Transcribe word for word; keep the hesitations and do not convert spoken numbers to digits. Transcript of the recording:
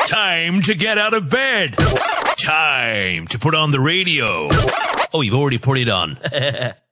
Time to get out of bed. Time to put on the radio. Oh, you've already put it on.